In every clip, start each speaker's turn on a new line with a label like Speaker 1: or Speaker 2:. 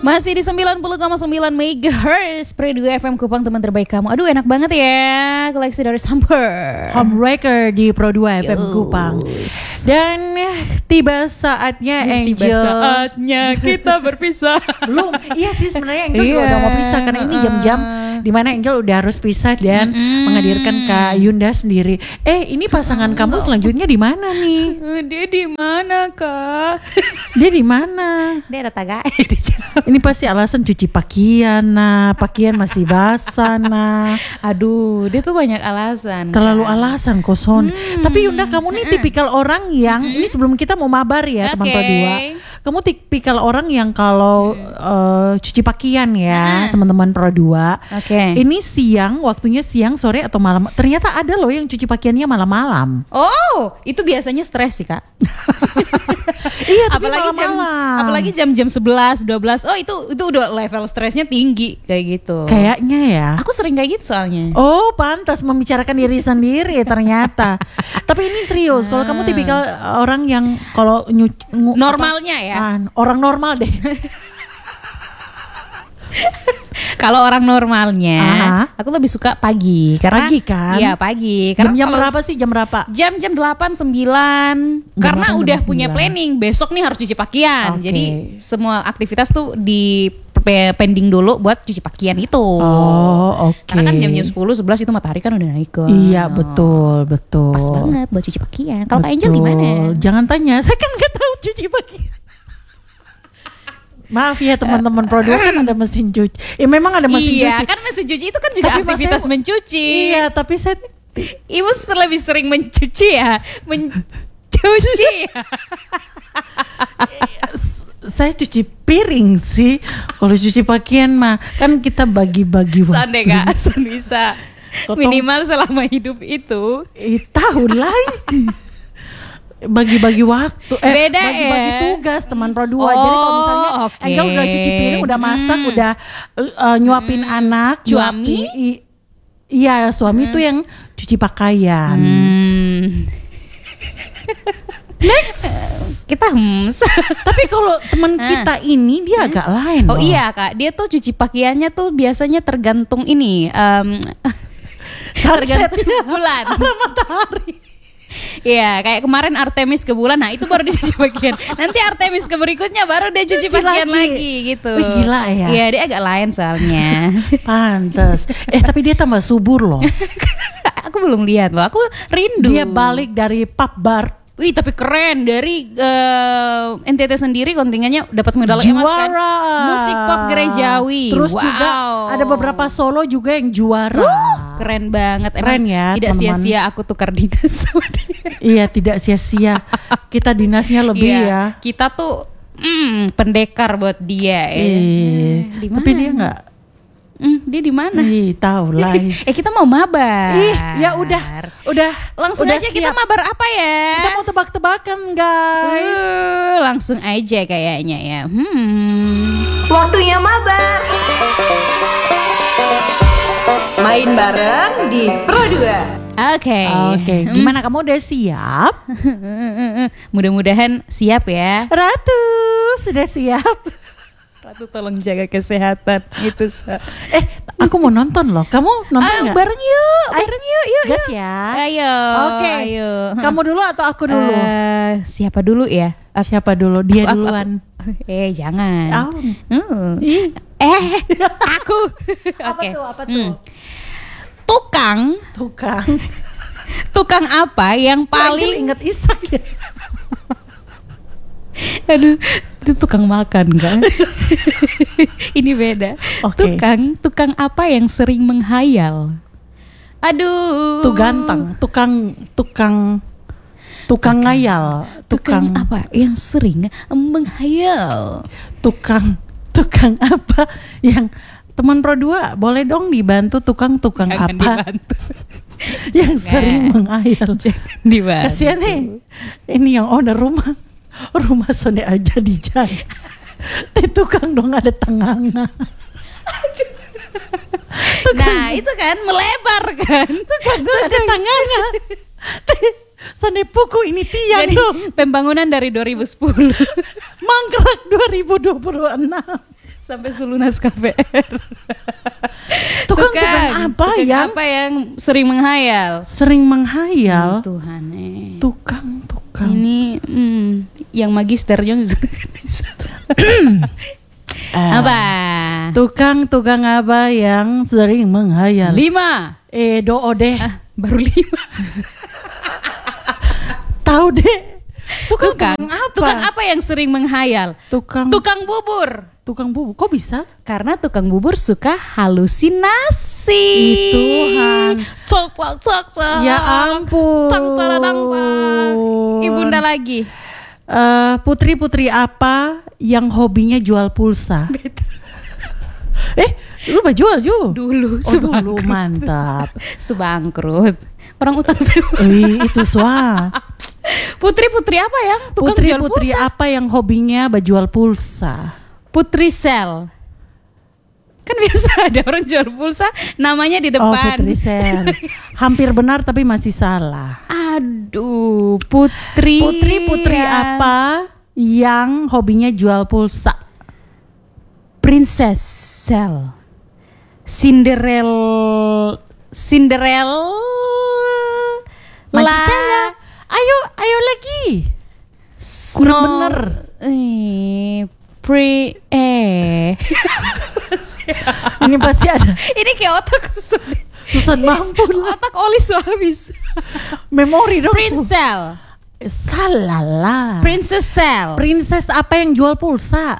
Speaker 1: Masih di 90,9 MHz Pro 2 FM Kupang, teman terbaik kamu. Aduh enak banget ya, koleksi dari Samper
Speaker 2: Homewrecker di Pro 2 FM Kupang. Dan tiba saatnya Angel.
Speaker 1: Tiba saatnya kita berpisah.
Speaker 2: Belum, iya sih sebenarnya Angel juga udah mau pisah. Karena ini jam-jam dimana Angel udah harus pisah dan menghadirkan Kak Yunda sendiri. Ini pasangan kamu selanjutnya di mana nih?
Speaker 1: Dia di mana, Kak?
Speaker 2: Dia di mana?
Speaker 1: Dia ada taga.
Speaker 2: Ini pasti alasan cuci pakaian, pakaian masih basah,
Speaker 1: Aduh, dia tuh banyak alasan.
Speaker 2: Terlalu alasan koson. Tapi Yunda, kamu nih tipikal orang yang ini sebelum kita mau mabar ya, teman Pro 2. Kamu tipikal orang yang kalau cuci pakaian ya, teman-teman Pro 2. Ini siang, waktunya siang, sore atau malam. Ternyata ada loh yang cuci pakaiannya malam-malam.
Speaker 1: Oh, itu biasanya stres sih, Kak.
Speaker 2: Iya, tapi
Speaker 1: apalagi jam-jam 11, 12. Oh, itu udah level stresnya tinggi kayak gitu.
Speaker 2: Kayaknya ya.
Speaker 1: Aku sering kayak gitu soalnya.
Speaker 2: Oh, pantas membicarakan diri sendiri ternyata. Tapi ini serius, kalau kamu tipikal orang yang kalau
Speaker 1: normalnya ya.
Speaker 2: Orang normal deh.
Speaker 1: Kalau orang normalnya, aku lebih suka pagi. Karena
Speaker 2: pagi kan?
Speaker 1: Iya, pagi. Karena
Speaker 2: jam berapa sih? Jam berapa?
Speaker 1: Jam 8, 9. Karena udah punya planning, besok nih harus cuci pakaian. Jadi semua aktivitas tuh di pending dulu buat cuci pakaian itu.
Speaker 2: Oh, oke.
Speaker 1: Karena kan jam 10, 11 itu matahari kan udah naik ke.
Speaker 2: Iya, betul.
Speaker 1: Pas banget buat cuci pakaian. Kalau Kak Angel gimana?
Speaker 2: Jangan tanya, saya kan gak tahu cuci pakaian. Maaf ya teman-teman Pro 2 kan ada mesin cuci. Memang ada mesin cuci.
Speaker 1: Iya, kan mesin cuci itu kan juga tapi aktivitas mencuci.
Speaker 2: Iya, tapi saya
Speaker 1: Ibu lebih sering mencuci ya. Mencuci ya.
Speaker 2: Saya cuci piring sih. Kalau cuci pakaian mah kan kita bagi-bagi waktu.
Speaker 1: Sande Kak, bisa. Minimal selama hidup itu.
Speaker 2: Tahun lagi. Bagi-bagi waktu,
Speaker 1: beda
Speaker 2: bagi-bagi tugas teman Pro 2. Jadi kalau misalnya Angel udah cuci piring, udah masak, udah nyuapin anak,
Speaker 1: suami,
Speaker 2: iya suami tuh yang cuci pakaian. Next,
Speaker 1: kita
Speaker 2: Tapi kalau teman kita ini dia agak lain.
Speaker 1: Oh iya Kak, dia tuh cuci pakaiannya tuh biasanya tergantung ini, tergantung bulan,
Speaker 2: matahari.
Speaker 1: Iya, kayak kemarin Artemis ke bulan, nah itu baru dia cuci pakaian. Nanti Artemis ke berikutnya baru dia cuci pakaian lagi gitu.
Speaker 2: Wih, gila ya.
Speaker 1: Iya, dia agak lain soalnya.
Speaker 2: Pantes. Tapi dia tambah subur loh.
Speaker 1: Aku belum lihat loh, aku rindu.
Speaker 2: Dia balik dari pub bar.
Speaker 1: Wih, tapi keren, dari NTT sendiri kontingennya dapat medali emas kan. Musik pop gerejawi.
Speaker 2: Terus juga ada beberapa solo juga yang juara.
Speaker 1: Keren banget.
Speaker 2: Keren ya,
Speaker 1: tidak
Speaker 2: teman-teman.
Speaker 1: sia-sia aku tukar dinas sama dia.
Speaker 2: Iya, tidak sia-sia. Kita dinasnya lebih ya.
Speaker 1: Kita tuh pendekar buat dia.
Speaker 2: Tapi dia nggak.
Speaker 1: Dia di mana?
Speaker 2: Tahu lah.
Speaker 1: Kita mau mabar.
Speaker 2: Ya udah.
Speaker 1: Langsung
Speaker 2: udah
Speaker 1: aja
Speaker 2: siap.
Speaker 1: kita mabar apa ya?
Speaker 2: Kita mau tebak-tebakan, guys.
Speaker 1: Langsung aja kayaknya ya.
Speaker 3: Waktunya mabar. Main bareng di Pro 2.
Speaker 1: Oke.
Speaker 2: Gimana, kamu udah siap?
Speaker 1: Mudah-mudahan siap ya.
Speaker 2: Ratu, sudah siap?
Speaker 1: Ratu tolong jaga kesehatan gitu.
Speaker 2: Aku mau nonton loh. Kamu nonton nggak?
Speaker 1: Bareng yuk. Yuk.
Speaker 2: Gas ya.
Speaker 1: Ayo.
Speaker 2: Oke.
Speaker 1: Ayo.
Speaker 2: Kamu dulu atau aku dulu?
Speaker 1: Siapa dulu ya?
Speaker 2: Siapa dulu? Dia duluan.
Speaker 1: Jangan. Aku. Oke.
Speaker 2: Apa tuh?
Speaker 1: Tukang apa yang paling
Speaker 2: inget Isak ya?
Speaker 1: Aduh, itu tukang makan kan? Ini beda. Tukang apa yang sering menghayal? Aduh.
Speaker 2: Tuh ganteng, tukang ngayal.
Speaker 1: Tukang apa yang sering menghayal?
Speaker 2: Tukang apa yang teman Pro 2 boleh dong dibantu tukang
Speaker 1: Jangan
Speaker 2: apa
Speaker 1: dibantu.
Speaker 2: yang sering menghayal.
Speaker 1: Jangan dibantu.
Speaker 2: Kasian nih, ini yang owner rumah Sone aja dijahit. Tukang dong ada tengahnya.
Speaker 1: Nah itu kan melebar kan.
Speaker 2: Tukang dong ada tengahnya. Sone puku ini tiang
Speaker 1: Jadi,
Speaker 2: dong.
Speaker 1: pembangunan dari 2010.
Speaker 2: Mangkrak 2026.
Speaker 1: Sampai selunas KPR.
Speaker 2: Tukang apa
Speaker 1: yang sering menghayal?
Speaker 2: Sering menghayal.
Speaker 1: Tuhan
Speaker 2: Tukang.
Speaker 1: Ini yang magisternya apa?
Speaker 2: Tukang apa yang sering menghayal?
Speaker 1: 5.
Speaker 2: Doo deh.
Speaker 1: Baru 5.
Speaker 2: Tahu deh. Tukang
Speaker 1: apa yang sering menghayal? Tukang bubur.
Speaker 2: Tukang bubur, kok bisa?
Speaker 1: Karena tukang bubur suka halusinasi.
Speaker 2: Tuhan.
Speaker 1: Cok.
Speaker 2: Ya ampun.
Speaker 1: Tang. Ibunda lagi.
Speaker 2: Putri apa yang hobinya jual pulsa? Lu jual juga?
Speaker 1: Dulu,
Speaker 2: dulu mantap.
Speaker 1: Sebangkrut. Orang utang semua.
Speaker 2: Itu soal.
Speaker 1: Putri apa yang tukang jual pulsa?
Speaker 2: Putri apa yang hobinya jual pulsa?
Speaker 1: Putri Sel. Kan biasa ada orang jual pulsa namanya di depan.
Speaker 2: Putri Sel. Hampir benar tapi masih salah.
Speaker 1: Aduh, Putri
Speaker 2: apa yang hobinya jual pulsa?
Speaker 1: Princess Sel. Cinderella.
Speaker 2: Ayo lagi. Kurang bener. Ini pasti ada.
Speaker 1: Ini kayak otak
Speaker 2: susah mampu.
Speaker 1: Otak Olis habis.
Speaker 2: Memori dong.
Speaker 1: Princess.
Speaker 2: Salah lah.
Speaker 1: Princess Sel.
Speaker 2: Princess apa yang jual pulsa?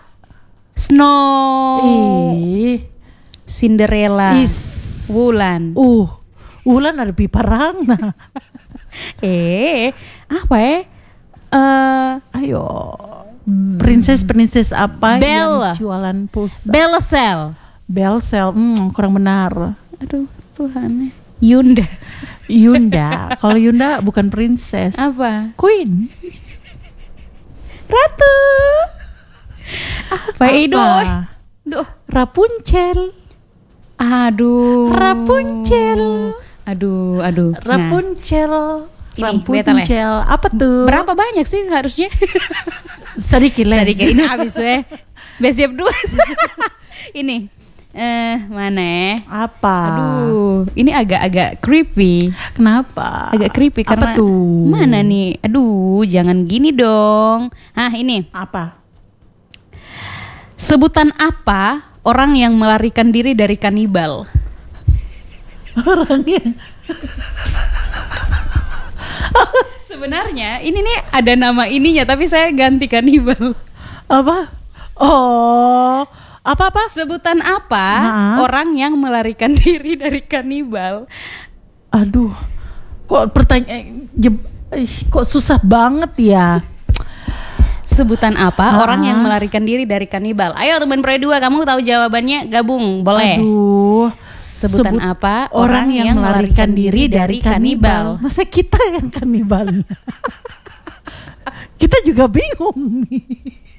Speaker 1: Snow. Cinderella. Wulan.
Speaker 2: Wulan ada piparang.
Speaker 1: Apa ya?
Speaker 2: Ayo. Princess apa yang jualan pulsa?
Speaker 1: Bella Sel.
Speaker 2: Kurang benar.
Speaker 1: Aduh, Tuhan. Yunda.
Speaker 2: Kalau Yunda bukan princess.
Speaker 1: Apa?
Speaker 2: Queen.
Speaker 1: Ratu. Apa?
Speaker 2: Rapunzel.
Speaker 1: Aduh.
Speaker 2: Rapunzel.
Speaker 1: Rapunzel.
Speaker 2: Apa tuh?
Speaker 1: Berapa banyak sih harusnya?
Speaker 2: Sedikit
Speaker 1: ini habis siap 2. Ini mana?
Speaker 2: Apa?
Speaker 1: Aduh, ini agak creepy.
Speaker 2: Kenapa?
Speaker 1: Agak creepy karena
Speaker 2: apa tuh?
Speaker 1: Mana nih? Aduh, jangan gini dong. Ini.
Speaker 2: Apa?
Speaker 1: Sebutan apa orang yang melarikan diri dari kanibal?
Speaker 2: Orangnya.
Speaker 1: Sebenarnya ini nih ada nama ininya tapi saya ganti kanibal.
Speaker 2: Apa? Apa?
Speaker 1: Sebutan apa orang yang melarikan diri dari kanibal?
Speaker 2: Aduh, kok kok susah banget ya.
Speaker 1: Sebutan apa orang yang melarikan diri dari kanibal? Ayo teman Pro 2, kamu tahu jawabannya, gabung boleh.
Speaker 2: Aduh,
Speaker 1: sebutan apa orang yang melarikan diri dari kanibal?
Speaker 2: Masa kita yang kanibalnya? Kita juga bingung nih.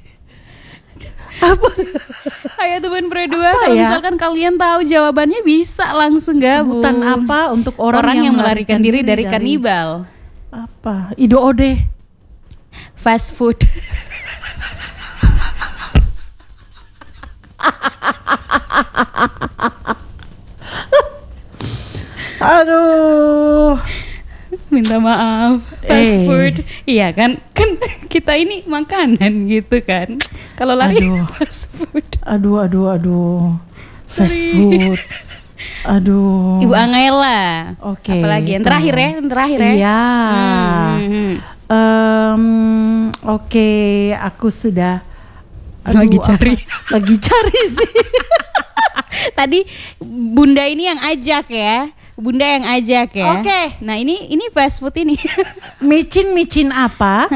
Speaker 2: Apa?
Speaker 1: Ayo teman Pro 2, kalau misalkan kalian tahu jawabannya bisa langsung gabung.
Speaker 2: Sebutan apa untuk orang yang melarikan diri dari
Speaker 1: kanibal?
Speaker 2: Apa? Ode.
Speaker 1: Fast food.
Speaker 2: Aduh,
Speaker 1: minta maaf. Fast food. Iya kan kita ini makanan gitu kan. Kalau lari fast food.
Speaker 2: Aduh. Fast food. Aduh.
Speaker 1: Ibu Angela.
Speaker 2: Oke.
Speaker 1: Apalagi yang terakhir ya?
Speaker 2: Iya. Oke, aku sudah
Speaker 1: lagi cari
Speaker 2: sih.
Speaker 1: Tadi Bunda ini yang ajak ya. Oke. Nah ini fast food ini.
Speaker 2: Micin apa?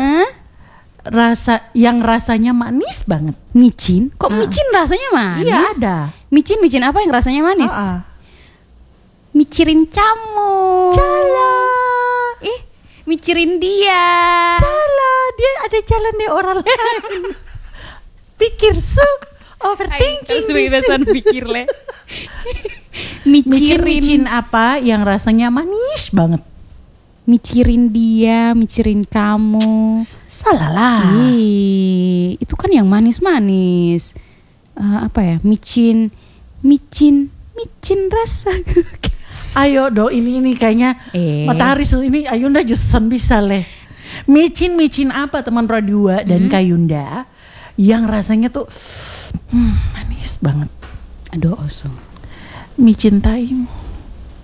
Speaker 2: Rasanya manis banget.
Speaker 1: Micin? Kok micin rasanya manis?
Speaker 2: Iya ada.
Speaker 1: Micin apa yang rasanya manis? Micirin kamu.
Speaker 2: Cala.
Speaker 1: Micirin dia.
Speaker 2: Cala, dia ada jalan deh orang lain. Pikir overthinking.
Speaker 1: Kebiasaan pikir le.
Speaker 2: Micin apa yang rasanya manis banget?
Speaker 1: Micirin dia, micirin kamu.
Speaker 2: Salah lah.
Speaker 1: Itu kan yang manis-manis. micin rasa.
Speaker 2: Ayo do ini kayaknya Matahari ini Ayunda jurusan bisa leh. Micin apa teman Pro 2 dan Kayunda yang rasanya tuh manis banget.
Speaker 1: Aduh oso.
Speaker 2: Micin taimu.